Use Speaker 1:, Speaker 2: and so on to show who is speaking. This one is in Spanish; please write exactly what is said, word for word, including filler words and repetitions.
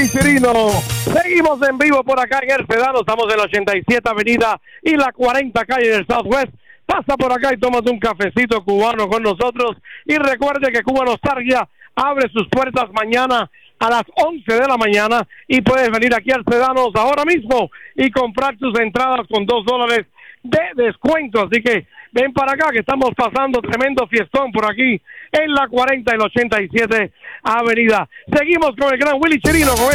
Speaker 1: Willy Chirino. Seguimos en vivo por acá en El Sedano. Estamos en la ochenta y siete Avenida y la cuarenta calle del Southwest. Pasa por acá y tómate un cafecito cubano con nosotros. Y recuerde que Cuba Nostalgia abre sus puertas mañana a las once de la mañana y puedes venir aquí al Sedanos ahora mismo y comprar tus entradas con dos dólares de descuento. Así que ven para acá que estamos pasando tremendo fiestón por aquí en la cuarenta y la ochenta y siete Avenida. Seguimos con el gran Willy Chirino con